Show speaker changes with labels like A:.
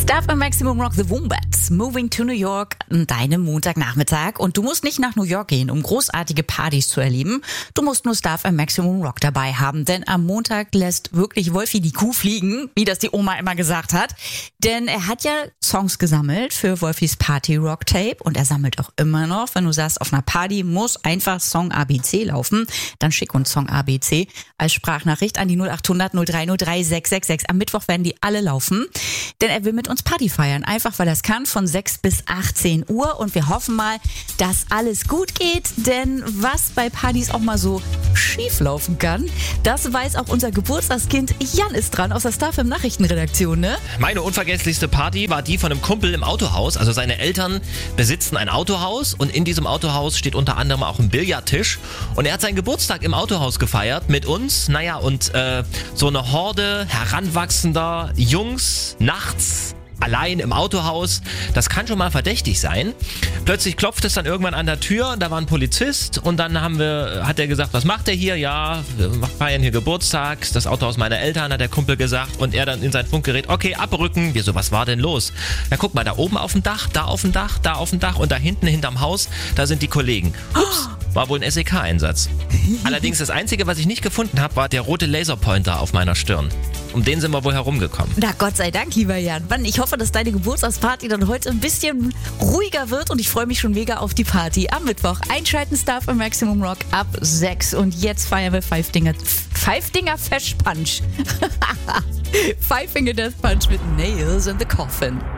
A: Stuff im Maximum Rock, The Wombats, Moving to New York, an deinem Montagnachmittag. Und du musst nicht nach New York gehen, um großartige Partys zu erleben. Du musst nur Stuff im Maximum Rock dabei haben. Denn am Montag lässt wirklich Wolfi die Kuh fliegen, wie das die Oma immer gesagt hat. Denn er hat ja Songs gesammelt für Wolfis Party Rock Tape. Und er sammelt auch immer noch. Wenn du sagst, auf einer Party muss einfach Song ABC laufen, dann schick uns Song ABC als Sprachnachricht an die 0800 0303 666. Am Mittwoch werden die alle laufen. Denn er will mit uns Party feiern. Einfach, weil er es kann, von 6 bis 18 Uhr. Und wir hoffen mal, dass alles gut geht. Denn was bei Partys auch mal so schief laufen kann, das weiß auch unser Geburtstagskind Jan ist dran aus der Starfilm Nachrichtenredaktion, ne?
B: Meine unvergesslichste Party war die von einem Kumpel im Autohaus. Also seine Eltern besitzen ein Autohaus und in diesem Autohaus steht unter anderem auch ein Billardtisch. Und er hat seinen Geburtstag im Autohaus gefeiert mit uns. Naja, und so eine Horde heranwachsender Jungs nachts allein im Autohaus, das kann schon mal verdächtig sein. Plötzlich klopft es dann irgendwann an der Tür und da war ein Polizist und dann hat er gesagt, was macht er hier? Ja, wir feiern hier Geburtstag, das Autohaus meiner Eltern, hat der Kumpel gesagt, und er dann in sein Funkgerät, okay, abrücken. Wir so, was war denn los? Ja, guck mal, da oben auf dem Dach, da auf dem Dach, da auf dem Dach und da hinten hinterm Haus, da sind die Kollegen. Ups, war wohl ein SEK-Einsatz. Allerdings das Einzige, was ich nicht gefunden habe, war der rote Laserpointer auf meiner Stirn. Um den sind wir wohl herumgekommen.
A: Na Gott sei Dank, lieber Jan. Mann, ich hoffe, dass deine Geburtstagsparty dann heute ein bisschen ruhiger wird und ich freue mich schon mega auf die Party am Mittwoch. Einschalten Stuff im Maximum Rock ab 6 und jetzt feiern wir Five Dinger Fesh Punch. Five Finger Death Punch mit Nails in the Coffin.